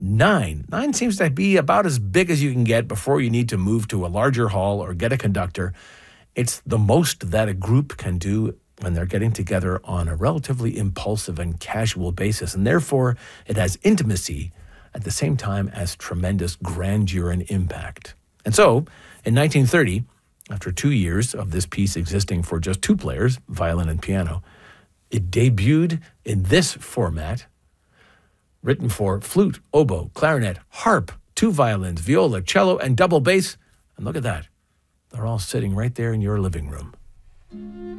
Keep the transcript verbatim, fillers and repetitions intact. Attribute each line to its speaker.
Speaker 1: Nine. Nine seems to be about as big as you can get before you need to move to a larger hall or get a conductor. It's the most that a group can do when they're getting together on a relatively impulsive and casual basis, and therefore it has intimacy at the same time as tremendous grandeur and impact. And so, in nineteen thirty, after two years of this piece existing for just two players, violin and piano, it debuted in this format, written for flute, oboe, clarinet, harp, two violins, viola, cello, and double bass. And look at that. They're all sitting right there in your living room.